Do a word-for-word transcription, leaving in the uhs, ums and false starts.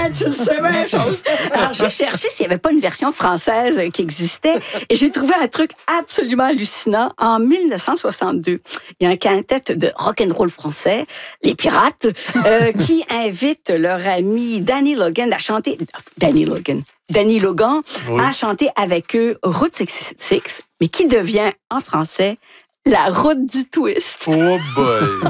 tu le sais bien, chose. Alors, j'ai cherché s'il n'y avait pas une version française qui existait et j'ai trouvé un truc absolument hallucinant. En dix-neuf cent soixante-deux, il y a un quintet de rock'n'roll français, les Pirates, euh, qui invitent leur ami Danny Logan à chanter... Danny Logan. Danny Logan Oui. a chanté avec eux Route soixante-six, mais qui devient en français la route du twist. Oh boy!